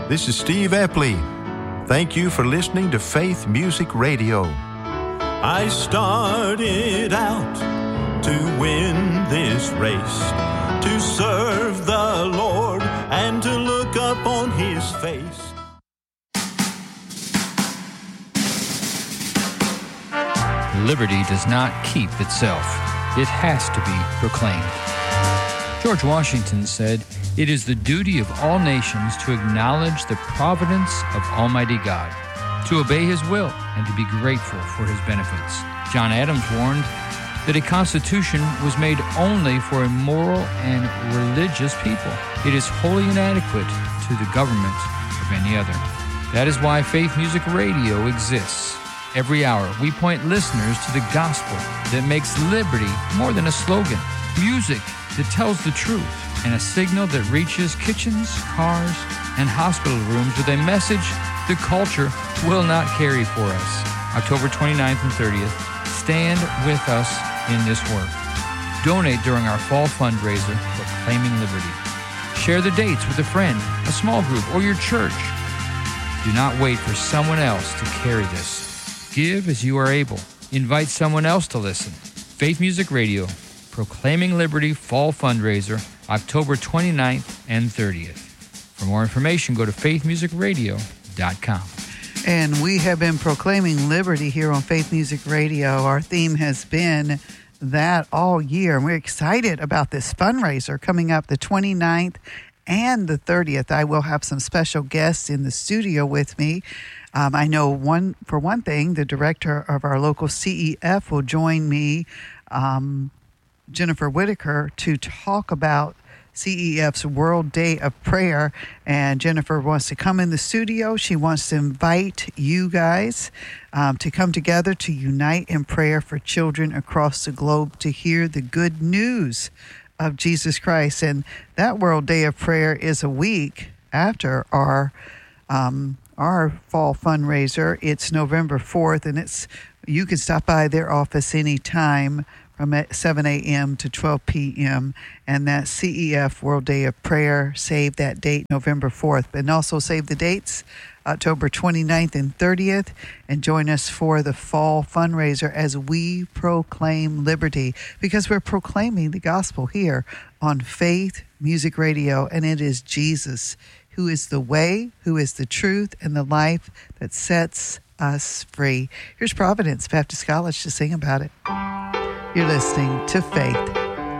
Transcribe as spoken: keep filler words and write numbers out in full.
This is Steve Epley. Thank you for listening to Faith Music Radio. I started out to win this race, to serve the Lord and to look up on His face. Liberty does not keep itself. It has to be proclaimed. George Washington said, "It is the duty of all nations to acknowledge the providence of Almighty God, to obey His will, and to be grateful for His benefits." John Adams warned that a constitution was made only for a moral and religious people. It is wholly inadequate to the government of any other. That is why Faith Music Radio exists. Every hour, we point listeners to the gospel that makes liberty more than a slogan, music that tells the truth, and a signal that reaches kitchens, cars, and hospital rooms with a message the culture will not carry for us. October twenty-ninth and thirtieth, stand with us in this work. Donate during our fall fundraiser, Proclaiming Liberty. Share the dates with a friend, a small group, or your church. Do not wait for someone else to carry this. Give as you are able. Invite someone else to listen. Faith Music Radio, Proclaiming Liberty Fall Fundraiser, October twenty-ninth and thirtieth. For more information, go to faith music radio dot com. And we have been proclaiming liberty here on Faith Music Radio. Our theme has been that all year. And we're excited about this fundraiser coming up the twenty-ninth and the thirtieth. I will have some special guests in the studio with me. Um, I know one for one thing, the director of our local C E F will join me, um, Jennifer Whitaker, to talk about C E F's World Day of Prayer. And Jennifer wants to come in the studio. She wants to invite you guys um, to come together to unite in prayer for children across the globe to hear the good news of Jesus Christ. And that World Day of Prayer is a week after our um, our fall fundraiser. It's November fourth, and it's you can stop by their office anytime from seven a.m. to twelve p.m. And that C E F World Day of Prayer, save that date, November fourth. And also save the dates, October twenty-ninth and thirtieth. And join us for the fall fundraiser as we proclaim liberty, because we're proclaiming the gospel here on Faith Music Radio. And it is Jesus who is the way, who is the truth, and the life that sets us free. Here's Providence Baptist College to sing about it. You're listening to Faith